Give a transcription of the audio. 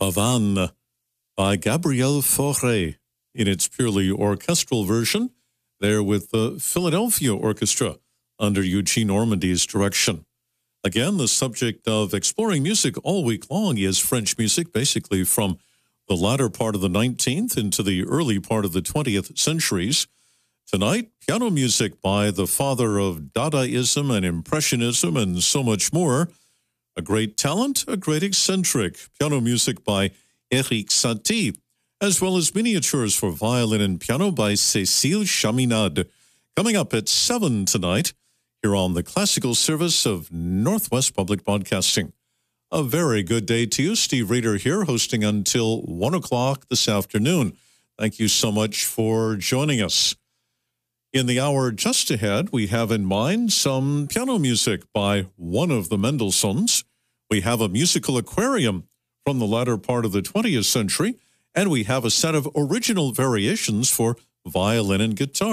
Pavane by Gabriel Fauré in its purely orchestral version, there with the Philadelphia Orchestra under Eugene Ormandy's direction. Again, the subject of exploring music all week long is French music, basically from the latter part of the 19th into the early part of the 20th centuries. Tonight, piano music by the father of Dadaism and Impressionism and so much more. A great talent, a great eccentric. Piano music by Erik Satie, as well as miniatures for violin and piano by Cécile Chaminade. Coming up at 7 tonight, here on the classical service of Northwest Public Broadcasting. A very good day to you. Steve Reeder here, hosting until 1 o'clock this afternoon. Thank you so much for joining us. In the hour just ahead, we have in mind some piano music by one of the Mendelssohns. We have a musical aquarium from the latter part of the 20th century, and we have a set of original variations for violin and guitar.